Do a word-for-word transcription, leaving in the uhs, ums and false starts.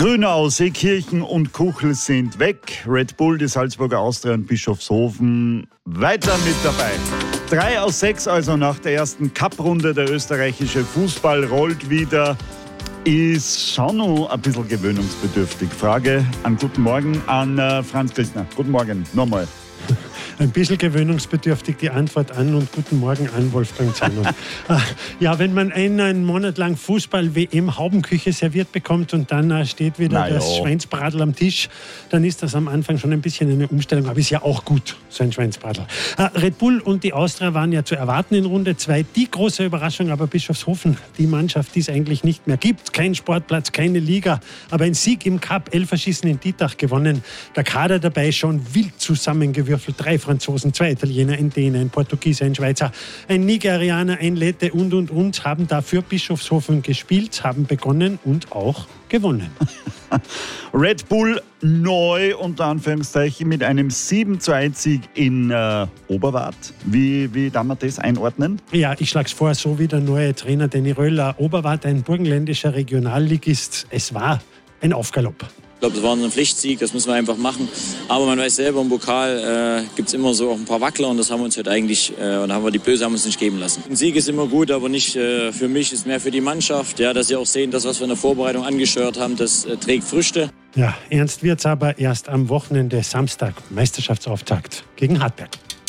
Grünau, Seekirchen und Kuchel sind weg. Red Bull, die Salzburger Austria und Bischofshofen weiter mit dabei. Drei aus sechs also nach der ersten Cup-Runde. Der österreichische Fußball rollt wieder. Ist schon noch ein bisschen gewöhnungsbedürftig. Frage an Guten Morgen an äh, Franz Christner. Guten Morgen, nochmal. Ein bisschen gewöhnungsbedürftig die Antwort an und guten Morgen an Wolfgang Zanon. Ja, wenn man einen Monat lang Fußball-W M-Haubenküche serviert bekommt und dann steht wieder Na das ja. Schweinsbradl am Tisch, dann ist das am Anfang schon ein bisschen eine Umstellung, aber ist ja auch gut, so ein Schweinsbradl. Red Bull und die Austria waren ja zu erwarten in Runde zwei. Die große Überraschung aber Bischofshofen, die Mannschaft, die es eigentlich nicht mehr gibt. Kein Sportplatz, keine Liga, aber ein Sieg im Cup, Elferschießen in Dietach gewonnen. Der Kader dabei schon wild zusammengewürfelt. Drei Franzosen, zwei Italiener, ein Däne, ein Portugieser, ein Schweizer, ein Nigerianer, ein Lette und, und, und haben dafür Bischofshofen gespielt, haben begonnen und auch gewonnen. Red Bull neu, unter Anführungszeichen, mit einem sieben zu eins Sieg in äh, Oberwart. Wie, wie darf man das einordnen? Ja, ich schlage es vor, so wie der neue Trainer Danny Röller. Oberwart, ein burgenländischer Regionalligist. Es war ein Aufgalopp. Ich glaube, das war ein Pflichtsieg, das müssen wir einfach machen. Aber man weiß selber, im Pokal äh, gibt es immer so auch ein paar Wackler und das haben wir uns heute eigentlich, äh, und haben wir die Böse haben uns nicht geben lassen. Ein Sieg ist immer gut, aber nicht äh, für mich, ist mehr für die Mannschaft. Ja, dass sie auch sehen, das, was wir in der Vorbereitung angesteuert haben, das äh, trägt Früchte. Ja, ernst wird's aber erst am Wochenende, Samstag, Meisterschaftsauftakt gegen Hartberg.